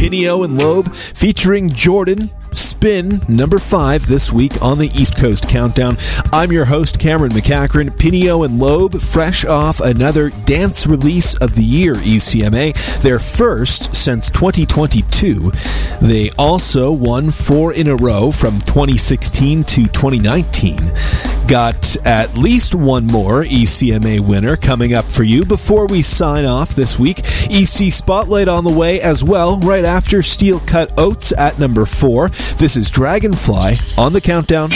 Pinio and Loeb featuring Jordan. Spin number 5 this week on the East Coast Countdown. I'm your host, Cameron McCachran. Pinio and Loeb, fresh off another dance release of the year, ECMA, their first since 2022. They also won 4 in a row from 2016 to 2019. Got at least one more ECMA winner coming up for you before we sign off this week. EC Spotlight on the way as well, right after Steel Cut Oats at number 4. This is Dragonfly on the Countdown.